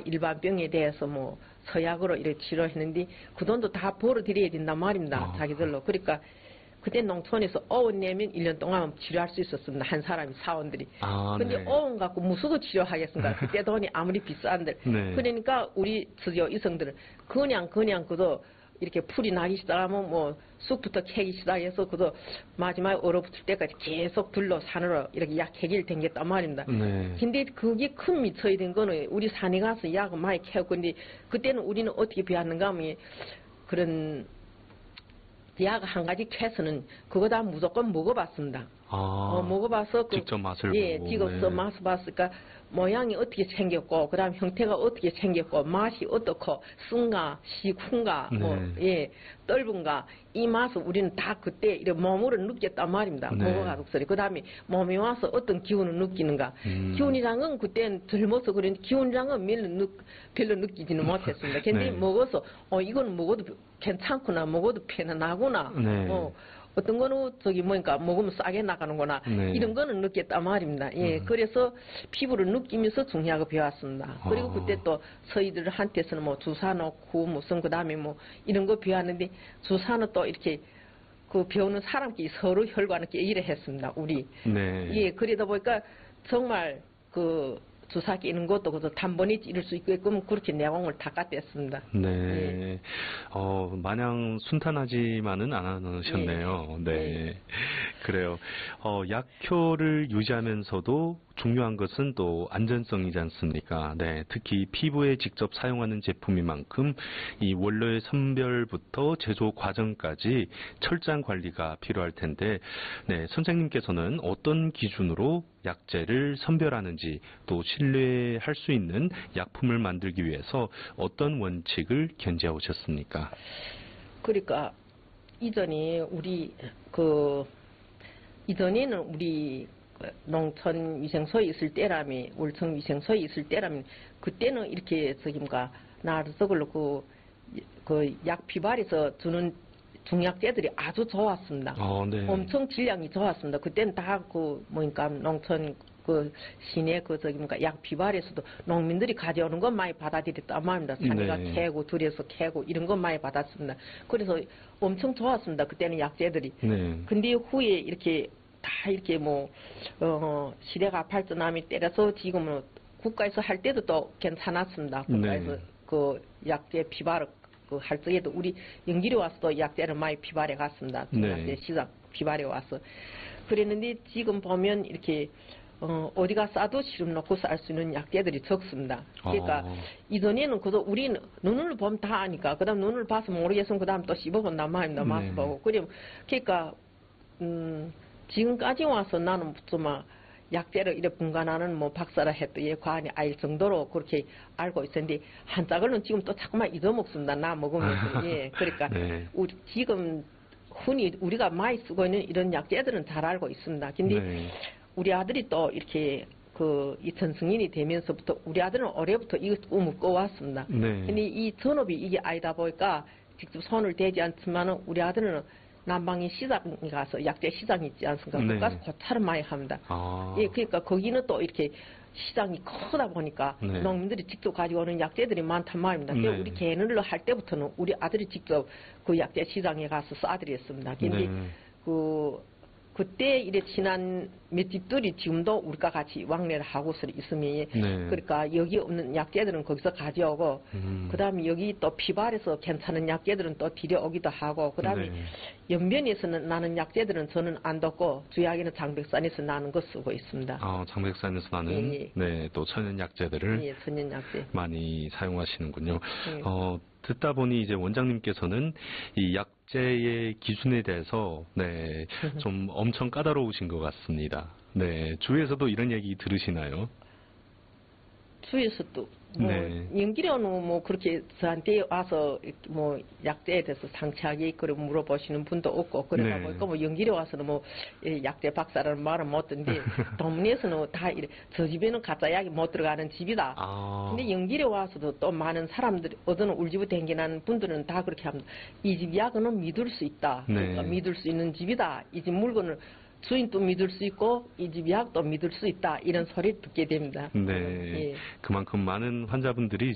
일반 병에 대해서 뭐 서약으로 이렇게 치료했는데 그 돈도 다 벌어들여야 된단 말입니다. 자기들로. 그러니까 그때 농촌에서 어원 내면 1년 동안 치료할 수 있었습니다. 한 사람이 사원들이. 근데 네. 어원 갖고 무수고 치료하겠습니까? 그때 돈이 아무리 비싼들. 네. 그러니까 우리 수저 이성들은 그냥 그도 이렇게 풀이 나기 시작하면 뭐 쑥부터 캐기 시작해서 그도 마지막에 얼어붙을 때까지 계속 들러 산으로 이렇게 약 캐기를 댕겼단 말입니다. 네. 근데 그게 큰 미쳐야 된 거는 우리 산에 가서 약을 많이 캐고 근데 그때는 우리는 어떻게 배웠는가 하면 그런 약 한 가지 캐서는 그거 다 무조건 먹어봤습니다. 먹어봐서 직접 맛을 예, 보고. 직접 네. 맛을 봤으니까 모양이 어떻게 생겼고 그다음 형태가 어떻게 생겼고 맛이 어떻고 쓴가 시큰가 뭐 예, 떫은가 이 맛을 우리는 다 그때 이렇게 몸으로 느꼈단 말입니다. 네. 먹어가지고 그다음에 몸에 와서 어떤 기운을 느끼는가. 기운이란 건 그때는 젊어서 그런데 기운이란 건 별로 느끼지는 못했습니다. 근데 네. 먹어서 이거는 먹어도 괜찮구나, 먹어도 편안하구나. 네. 어떤 거는 저기 뭐니까 먹으면 싸게 나가는구나. 네. 이런 거는 느꼈단 말입니다. 예, 그래서 피부를 느끼면서 중요하고 배웠습니다. 그리고 그때 또 서희들한테서는 뭐 주사 놓고 무슨 그다음에 뭐 이런 거 배웠는데 주사는 또 이렇게 그 배우는 사람끼리 서로 혈관을 이래 했습니다. 우리. 네. 예, 그러다 보니까 정말 그 주사 끼는 것도 그래서 단번에 찌를 수 있게끔 그렇게 내공을 다 갖댔습니다. 네. 예. 마냥 순탄하지만은 않으셨네요. 예. 네. 예. 그래요. 약효를 유지하면서도 중요한 것은 또 안전성이지 않습니까? 네. 특히 피부에 직접 사용하는 제품인 만큼 이 원료의 선별부터 제조 과정까지 철저한 관리가 필요할 텐데, 네. 선생님께서는 어떤 기준으로 약재를 선별하는지 또 신뢰할 수 있는 약품을 만들기 위해서 어떤 원칙을 견지해 오셨습니까? 그러니까 이전에는 우리 농촌 위생소에 있을 때라면 울청 위생소에 있을 때라면 그때는 이렇게 나르서 그렇고 그 약 비발에서 주는 중약재들이 아주 좋았습니다. 네. 엄청 질량이 좋았습니다. 그때는 다 농촌 시내 약 비발에서도 농민들이 가져오는 것 많이 받아들였단 말입니다. 산에가 네. 캐고 들여서 캐고 이런 것 많이 받았습니다. 그래서 엄청 좋았습니다. 그때는 약재들이. 네. 근데 후에 이렇게 다 이렇게 시대가 발전함이 때려서 지금은 국가에서 할 때도 또 괜찮았습니다. 국가에서 네. 그 약재 비발을 할 적에도 우리 연길에 와서도 약재를 많이 비발해 갔습니다. 네. 약재 시장 비발해 와서. 그랬는데 지금 보면 이렇게 어디가 싸도 시름 놓고 쌀 수 있는 약재들이 적습니다. 그러니까 이전에는 그저 우리는 눈을 보면 다 아니까 그다음 눈을 봐서 모르겠으면 그다음 또 씹어본단 말입니다. 맛을 보고. 그러니까 지금까지 와서 나는 약재를 이렇게 분간하는 박사라 해도 과언이 아닐 정도로 그렇게 알고 있었는데 한짝을는 지금 또 자꾸만 잊어먹습니다. 나 먹으면서. 예. 그러니까 네. 지금 흔히 우리가 많이 쓰고 있는 이런 약재들은 잘 알고 있습니다. 근데 네. 우리 아들이 또 이렇게 이 전승인이 되면서부터 우리 아들은 올해부터 이거 꿈을 꿔왔습니다. 네. 근데 이 전업이 이게 아니다 보니까 직접 손을 대지 않지만은 우리 아들은 남방에 시장에 가서 약재 시장이 있지 않습니까? 네. 거기 가서 고찰을 많이 합니다. 예, 그러니까 거기는 또 이렇게 시장이 크다 보니까 네. 농민들이 직접 가져오는 약재들이 많단 말입니다. 네. 우리 개는을 할 때부터는 우리 아들이 직접 그 약재 시장에 가서 싸드렸습니다. 근데 네. 그때 이래 친한 몇 집들이 지금도 우리가 같이 왕래를 하고서 있으면 네. 그러니까 여기 없는 약재들은 거기서 가져오고 그다음에 여기 또 피발에서 괜찮은 약재들은 또 들여오기도 하고 그다음에 네. 연변에서는 나는 약재들은 저는 안 듣고 주약에는 장백산에서 나는 거 쓰고 있습니다. 장백산에서 나는 예. 네, 또 천연 약재들을 예, 천연 약재 많이 사용하시는군요. 예. 듣다 보니 이제 원장님께서는 이 약재의 기준에 대해서 네, 좀 엄청 까다로우신 것 같습니다. 네, 주위에서도 이런 얘기 들으시나요? 주위에서도 네. 연기료는 그렇게 저한테 와서 약재에 대해서 상세하게 물어보시는 분도 없고 그러다 네. 보니까 연기료 와서는 약재 박사라는 말은 못 듣는데 동문에서는 다 이래 저 집에는 가짜 약이 못 들어가는 집이다. 근데 연기료 와서도 또 많은 사람들이 어떤 울집에 댕기는 분들은 다 그렇게 합니다. 이 집 약은 믿을 수 있다. 네. 그러니까 믿을 수 있는 집이다. 이 집 물건을 주인도 믿을 수 있고 이 집 약도 믿을 수 있다. 이런 소리를 듣게 됩니다. 네. 예. 그만큼 많은 환자분들이